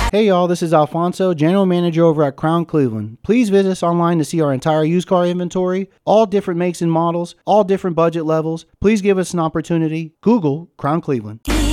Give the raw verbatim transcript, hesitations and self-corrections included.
Hey y'all, this is Alfonso, General Manager over at Crown Cleveland. Please visit us online to see our entire used car inventory, all different makes and models, all different budget levels. Please give us an opportunity. Google Crown Cleveland.